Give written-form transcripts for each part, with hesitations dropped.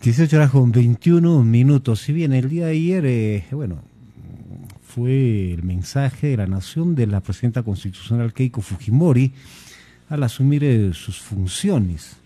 18 horas con 21 minutos. Si bien el día de ayer, fue el mensaje de la nación de la presidenta constitucional Keiko Fujimori al asumir sus funciones.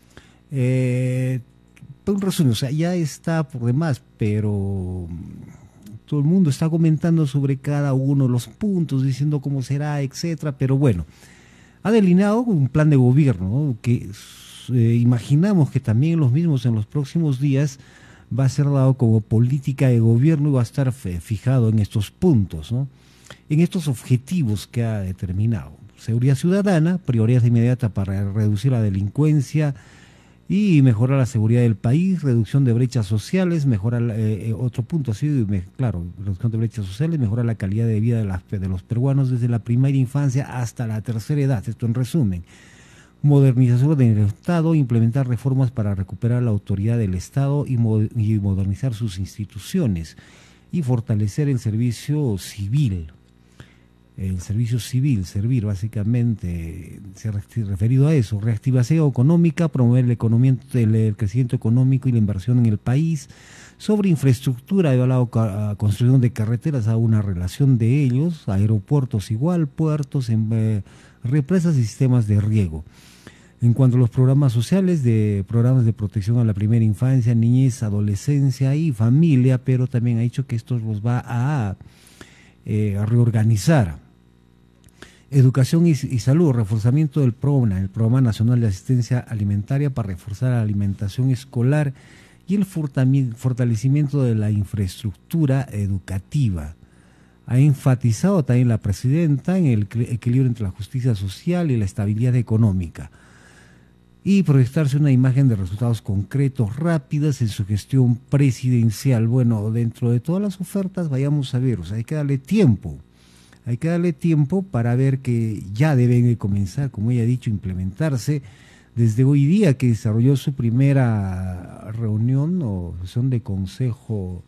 Un resumen, o sea, ya está por demás, pero todo el mundo está comentando sobre cada uno de los puntos, diciendo cómo será, etcétera, pero bueno, ha delineado un plan de gobierno, ¿no? Que imaginamos que también los mismos en los próximos días va a ser dado como política de gobierno y va a estar fijado en estos puntos, ¿no? En estos objetivos que ha determinado. Seguridad ciudadana, prioridad inmediata para reducir la delincuencia y mejorar la seguridad del país, reducción de brechas sociales, mejorar, otro punto así, claro, reducción de brechas sociales, mejorar la calidad de vida de los peruanos desde la primera infancia hasta la tercera edad, esto en resumen. Modernización del Estado, implementar reformas para recuperar la autoridad del Estado y modernizar sus instituciones y fortalecer el servicio civil. El servicio civil, servir básicamente, se ha referido a eso, reactivación económica, promover el crecimiento económico y la inversión en el país, sobre infraestructura, he hablado a construcción de carreteras, a una relación de ellos, aeropuertos igual, puertos, represas y sistemas de riego. En cuanto a los programas sociales, programas de protección a la primera infancia, niñez, adolescencia y familia, pero también ha dicho que esto los va a reorganizar. Educación y salud, reforzamiento del PRONA, el Programa Nacional de Asistencia Alimentaria para reforzar la alimentación escolar y el fortalecimiento de la infraestructura educativa. Ha enfatizado también la presidenta en el equilibrio entre la justicia social y la estabilidad económica y proyectarse una imagen de resultados concretos, rápidas en su gestión presidencial. Bueno, dentro de todas las ofertas vayamos a ver, o sea, hay que darle tiempo para ver que ya deben de comenzar, como ella ha dicho, implementarse desde hoy día que desarrolló su primera reunión o sesión de consejo,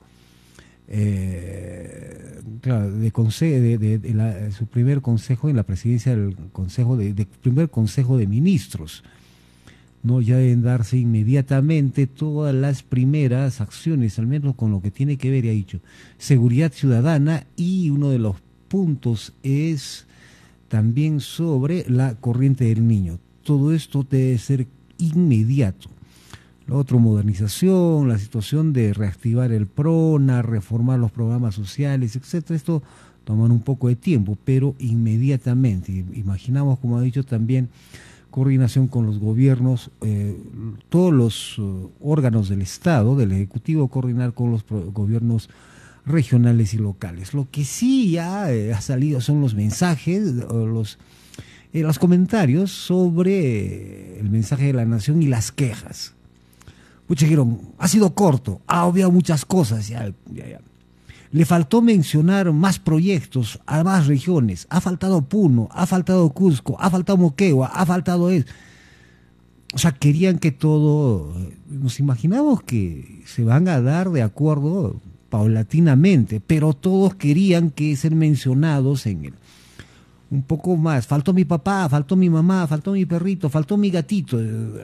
su primer consejo en la presidencia del consejo primer consejo de ministros. No, ya deben darse inmediatamente todas las primeras acciones, al menos con lo que tiene que ver, ya ha dicho, seguridad ciudadana, y uno de los puntos es también sobre la corriente del niño. Todo esto debe ser inmediato. Lo otro, modernización, la situación de reactivar el PRONA, reformar los programas sociales, etcétera. Esto toma un poco de tiempo, pero inmediatamente. Imaginamos, como ha dicho también, coordinación con los gobiernos, todos los órganos del Estado, del Ejecutivo, coordinar con los gobiernos regionales y locales. Lo que sí ya ha salido son los mensajes, los comentarios sobre el mensaje de la nación y las quejas. Muchos dijeron, ha sido corto, ha obviado muchas cosas, ya. Le faltó mencionar más proyectos a más regiones, ha faltado Puno, ha faltado Cusco, ha faltado Moquegua, ha faltado eso. O sea, querían que todo, nos imaginamos que se van a dar de acuerdo paulatinamente, pero todos querían que ser mencionados en él. Un poco más, faltó mi papá, faltó mi mamá, faltó mi perrito, faltó mi gatito.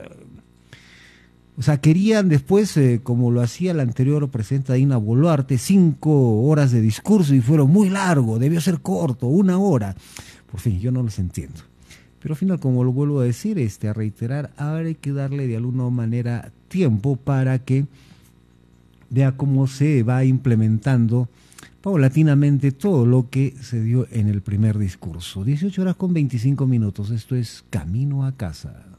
O sea, querían después, como lo hacía la anterior presidenta Dina Boluarte, 5 horas de discurso y fueron muy largo, debió ser corto, 1 hora. Por fin, yo no los entiendo. Pero al final, como lo vuelvo a decir, a reiterar, ahora hay que darle de alguna manera tiempo para que vea cómo se va implementando paulatinamente todo lo que se dio en el primer discurso. 18 horas con 25 minutos, esto es Camino a Casa.